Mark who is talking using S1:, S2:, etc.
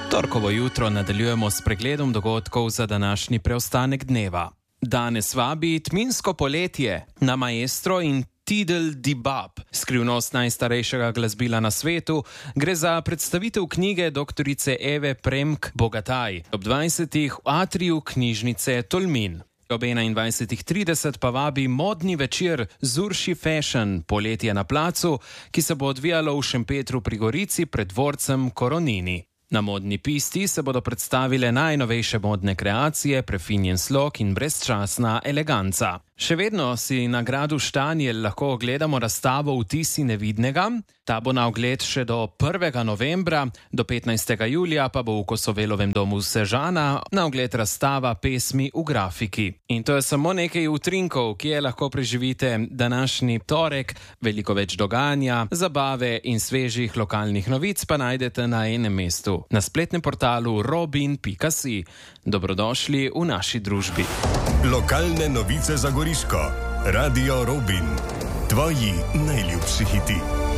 S1: Torkovo jutro nadaljujemo s pregledom dogodkov za današnji preostanek dneva. Danes vabi tminsko poletje na Maestro in Tidal di Bab, skrivnost najstarejšega glasbila na svetu. Gre za predstavitev knjige doktorice Eve Premk Bogataj ob 20. v atriju knjižnice Tolmin. Ob 21.30 pa vabi modni večer Zurši Fashion, poletje na placu, ki se bo odvijalo v Šempetru pri Gorici pred dvorcem Koronini. Na modni pisti se bodo predstavile najnovejše modne kreacije, prefinjen slog in brezčasna eleganca. Še vedno si na gradu Štanjel lahko ogledamo razstavo Vtisi nevidnega. Ta bo na ogled še do 1. novembra, do 15. julija pa bo v Kosovelovem domu Sežana na ogled razstava pesmi v grafiki. In to je samo nekaj utrinkov, ki je lahko preživite današnji torek. Veliko več dogajanja, zabave in svežih lokalnih novic pa najdete na enem mestu, na spletnem portalu robin.si. Dobrodošli v naši družbi.
S2: Lokalne novice za Goriško. Radio Robin. Tvoji najljubši hiti.